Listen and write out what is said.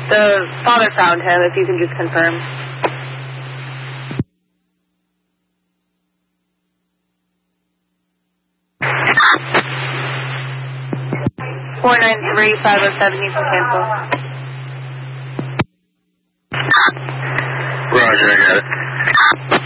The father found him, if you can just confirm. $493-507 needs to cancel. Roger, I got it.